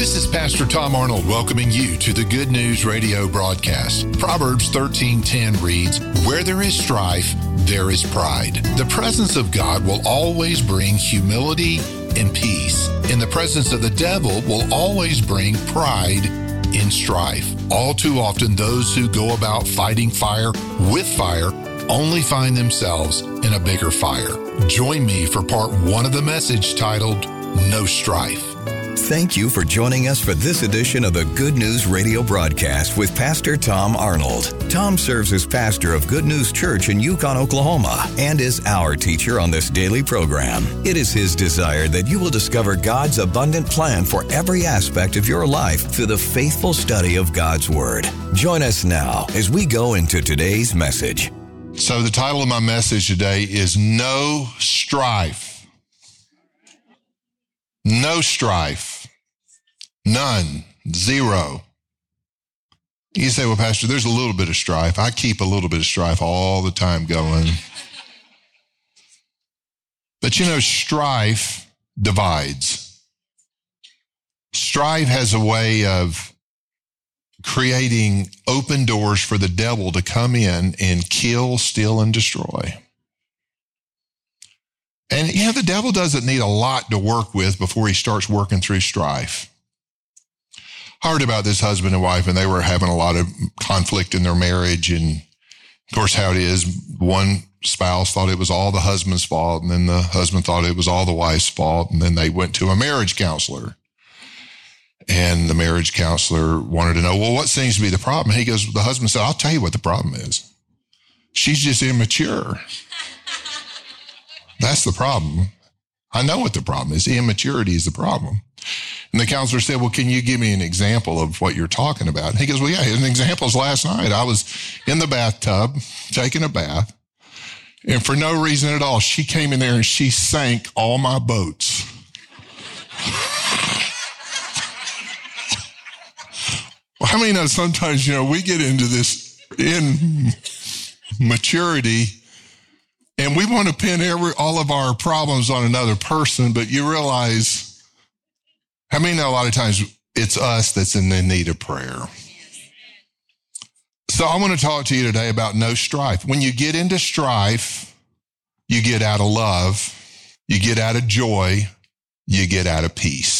This is Pastor Tom Arnold welcoming you to the Good News Radio broadcast. Proverbs 13:10 reads, "Where there is strife, there is pride. The presence of God will always bring humility and peace. And the presence of the devil will always bring pride and strife. All too often, those who go about fighting fire with fire only find themselves in a bigger fire." Join me for part 1 of the message titled, No Strife. Thank you for joining us for this edition of the Good News Radio broadcast with Pastor Tom Arnold. Tom serves as pastor of Good News Church in Yukon, Oklahoma, and is our teacher on this daily program. It is his desire that you will discover God's abundant plan for every aspect of your life through the faithful study of God's Word. Join us now as we go into today's message. So the title of my message today is No Strife. No strife. None. Zero. You say, well, Pastor, there's a little bit of strife. I keep a little bit of strife all the time going. But you know, strife divides. Strife has a way of creating open doors for the devil to come in and kill, steal, and destroy. And, you know, the devil doesn't need a lot to work with before he starts working through strife. I heard about this husband and wife, and they were having a lot of conflict in their marriage. And, of course, how it is, one spouse thought it was all the husband's fault, and then the husband thought it was all the wife's fault, and then they went to a marriage counselor. And the marriage counselor wanted to know, well, what seems to be the problem? He goes, the husband said, I'll tell you what the problem is. She's just immature. That's the problem. I know what the problem is. Immaturity is the problem. And the counselor said, well, can you give me an example of what you're talking about? And he goes, well, yeah, an example is last night. I was in the bathtub taking a bath, and for no reason at all, she came in there and she sank all my boats. Well, how many know sometimes, we get into this immaturity and we want to pin all of our problems on another person, but you realize, how many know a lot of times it's us that's in the need of prayer? So I want to talk to you today about no strife. When you get into strife, you get out of love, you get out of joy, you get out of peace.